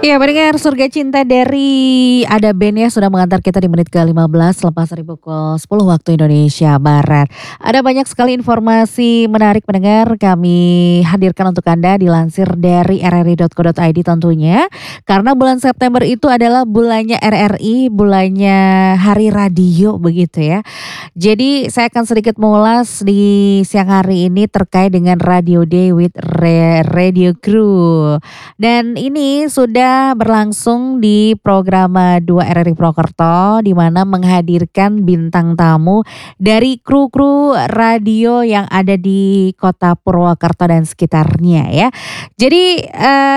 Ya, pendengar Surga Cinta dari Ada Band ya sudah mengantar kita di menit ke-15 lepas dari pukul 10 waktu Indonesia Barat. Ada banyak sekali informasi menarik pendengar kami hadirkan untuk Anda dilansir dari rri.co.id tentunya. Karena bulan September itu adalah bulannya RRI, bulannya Hari Radio begitu ya. Jadi saya akan sedikit mengulas di siang hari ini terkait dengan Radio Day with Radio Crew. Dan ini sudah berlangsung di program 2 RRI Purwokerto di mana menghadirkan bintang tamu dari kru-kru radio yang ada di kota Purwokerto dan sekitarnya ya. Jadi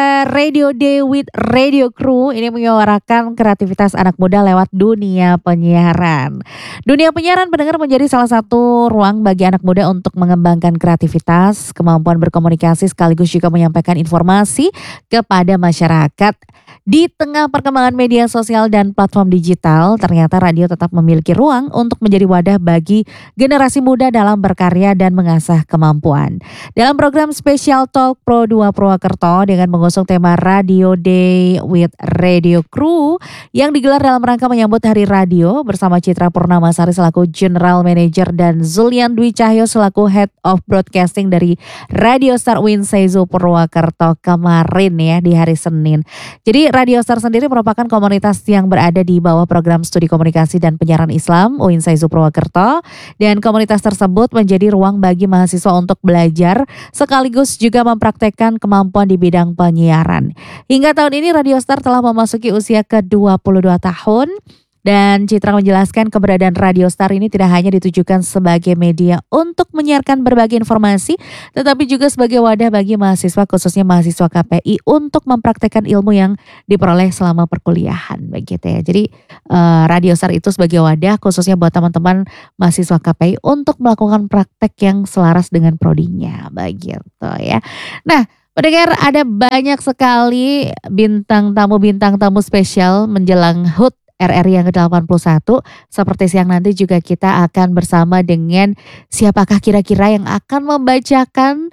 Radio Day with Radio Crew ini menyuarakan kreativitas anak muda lewat dunia penyiaran. Dunia penyiaran pendengar menjadi salah satu ruang bagi anak muda untuk mengembangkan kreativitas, kemampuan berkomunikasi sekaligus juga menyampaikan informasi kepada masyarakat. Di tengah perkembangan media sosial dan platform digital, ternyata radio tetap memiliki ruang untuk menjadi wadah bagi generasi muda dalam berkarya dan mengasah kemampuan. Dalam program spesial Talk Pro 2 Purwokerto dengan mengusung tema Radio Day with Radio Crew yang digelar dalam rangka menyambut Hari Radio bersama Citra Purnamasari selaku General Manager dan Zulian Dwi Cahyo selaku Head of Broadcasting dari Radio Star Win Seizu Purwokerto kemarin ya di hari Senin. Jadi Radio Star sendiri merupakan komunitas yang berada di bawah program studi komunikasi dan penyiaran Islam UIN Seizu Purwokerto dan komunitas tersebut menjadi ruang bagi mahasiswa untuk belajar sekaligus juga mempraktekkan kemampuan di bidang penyiaran. Hingga tahun ini Radio Star telah memasuki usia ke-22 tahun. Dan Citra menjelaskan keberadaan Radio Star ini tidak hanya ditujukan sebagai media untuk menyiarkan berbagai informasi, tetapi juga sebagai wadah bagi mahasiswa khususnya mahasiswa KPI untuk mempraktekkan ilmu yang diperoleh selama perkuliahan begitu ya. Jadi Radio Star itu sebagai wadah khususnya buat teman-teman mahasiswa KPI untuk melakukan praktek yang selaras dengan prodinya begitu ya. Nah, pendengar ada banyak sekali bintang tamu spesial menjelang HUT RRI yang ke-81. Seperti siang nanti juga kita akan bersama dengan siapakah kira-kira yang akan membacakan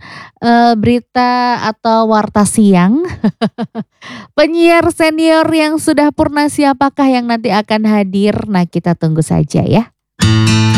berita atau warta siang. Penyiar senior yang sudah purna siapakah yang nanti akan hadir? Nah kita tunggu saja ya.